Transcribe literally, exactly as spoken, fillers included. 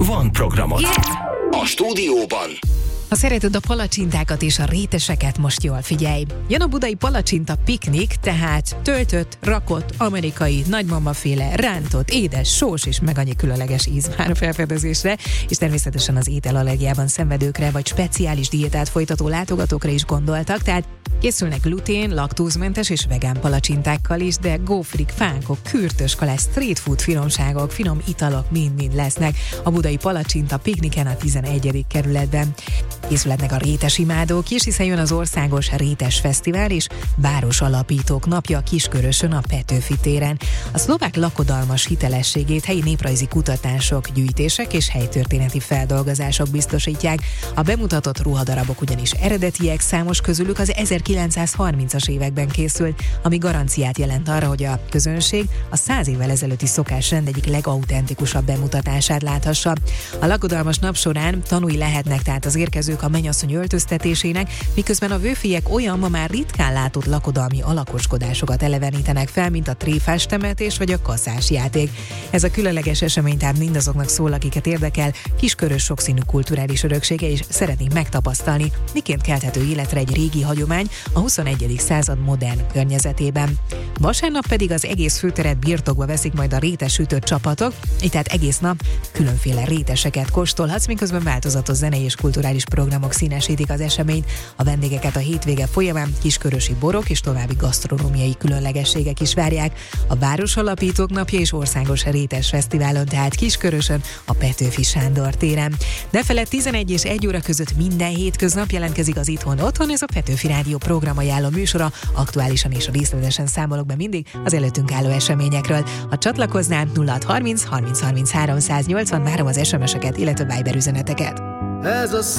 van programod. Yeah! A stúdióban. Ha szereted a palacsintákat és a réteseket, most jól figyelj. Jön a budai palacsinta piknik, tehát töltött, rakott, amerikai, nagymamaféle, rántott, édes, sós és meg annyi különleges íz vár a felfedezésre, és természetesen az ételallergiában szenvedőkre vagy speciális diétát folytató látogatókra is gondoltak, tehát készülnek glutén, laktózmentes és vegán palacsintákkal is, de gófrik, fánkok, kürtös kalász, street food finomságok, finom italok mind-mind lesznek a budai palacsinta pikniken a tizenegyedik kerületben. Készületnek a rétesimádók is, hiszen jön az országos rétes fesztivál és város alapítók napja Kiskörösön a Petőfi téren. A szlovák lakodalmas hitelességét helyi néprajzi kutatások, gyűjtések és helytörténeti feldolgozások biztosítják. A bemutatott ruhadarabok ugyanis eredetiek, számos közülük az ezerkilencszázharmincas években készült, ami garanciát jelent arra, hogy a közönség a száz évvel ezelőtti szokásrend egyik legautentikusabb bemutatását láthassa. A lakodalmas nap során tanúi lehetnek tehát az érkezők a mennyasszony öltöztetésének, miközben a vőfiek olyan ma már ritkán látott lakodalmi alakoskodásokat elevenítenek fel, mint a tréfás temetés vagy a kaszás játék. Ez a különleges esemény tehát mindazoknak szól, akiket érdekel Kiskörös sokszínű kulturális öröksége, és szeretnénk megtapasztalni, miként kelthető életre egy régi hagyomány a huszonegyedik század modern környezetében. Vasárnap pedig az egész főteret birtokba veszik majd a rétes sütött csapatok, így tehát egész nap különféle réteseket kóstolhatsz, miközben változatos zenei és kulturális programok színesítik az eseményt. A vendégeket a hétvége folyamán kiskörösi borok és további gasztronómiai különlegességek is várják. A város alapítók napja és országos rétes fesztiválon, tehát Kiskörösön a Petőfi Sándor téren. De felett tizenegy és egy óra között minden hétköznap jelentkezik az Itthon Otthon, ez a Petőfi Rádió programajánló műsora, aktuálisan és részletesen számolok be mindig az előttünk álló eseményekről. Ha csatlakoznál, nulla hat harminc harminc harminchárom száznyolcvan, várom az es em es-eket, illetve Viber üzeneteket. Ez a